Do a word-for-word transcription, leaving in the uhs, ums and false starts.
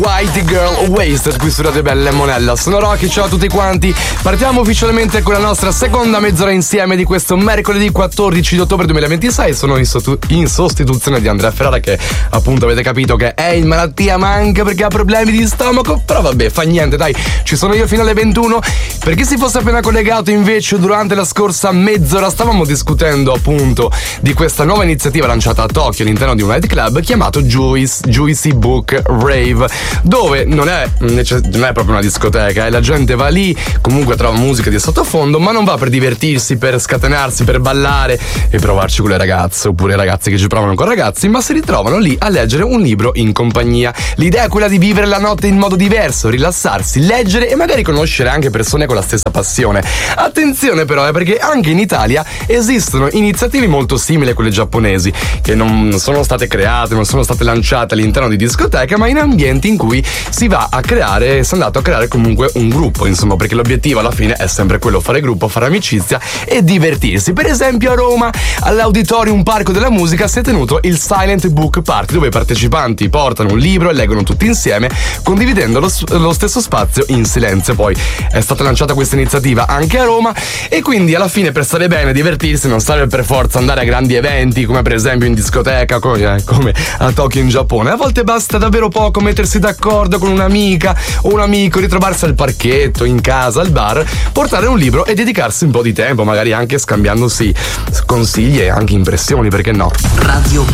White Girl Wasted qui su Radio Belle Monella. Sono Rocky, ciao a tutti quanti. Partiamo ufficialmente con la nostra seconda mezz'ora insieme di questo mercoledì quattordici di ottobre duemilaventisei. Sono in, sostu- in sostituzione di Andrea Ferrara, che appunto avete capito che è in malattia, ma anche perché ha problemi di stomaco. Però vabbè, fa niente, dai, ci sono io fino alle ventuno. Per chi si fosse appena collegato invece, durante la scorsa mezz'ora stavamo discutendo appunto di questa nuova iniziativa lanciata a Tokyo all'interno di un nightclub chiamato Juice, Juicy Book Rave, dove non è, non è proprio una discoteca, eh? La gente va lì, comunque trova musica di sottofondo, ma non va per divertirsi, per scatenarsi, per ballare e provarci con le ragazze, oppure ragazzi che ci provano con ragazzi, ma si ritrovano lì a leggere un libro in compagnia. L'idea è quella di vivere la notte in modo diverso, rilassarsi, leggere e magari conoscere anche persone con la stessa passione. Attenzione però, eh, perché anche in Italia esistono iniziative molto simili a quelle giapponesi, che non sono state create, non sono state lanciate all'interno di discoteche, ma in ambienti in cui si va a creare, si è andato a creare comunque un gruppo, insomma, perché l'obiettivo alla fine è sempre quello: fare gruppo, fare amicizia e divertirsi. Per esempio a Roma, all'Auditorium Parco della Musica, si è tenuto il Silent Book Party, dove i partecipanti portano un libro e leggono tutti insieme, condividendo lo, lo stesso spazio in silenzio. Poi è stata lanciata questa iniziativa anche a Roma, e quindi alla fine, per stare bene, divertirsi, non serve per forza andare a grandi eventi come per esempio in discoteca, come, eh, come a Tokyo in Giappone. A volte basta davvero poco mettersi d'accordo con un'amica o un amico, ritrovarsi al parchetto, in casa, al bar, portare un libro e dedicarsi un po' di tempo, magari anche scambiandosi consigli e anche impressioni, perché no? Radio